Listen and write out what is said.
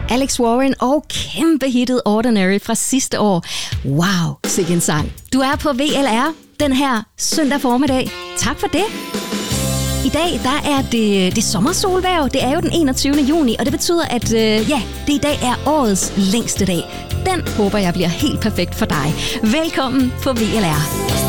Alex Warren og kæmpe hittet Ordinary fra sidste år. Wow, sikke en sang. Du er på VLR den her søndag formiddag. Tak for det. I dag, der er det sommersolvejr. Det er jo den 21. juni, og det betyder, at det i dag er årets længste dag. Den håber jeg bliver helt perfekt for dig. Velkommen på VLR.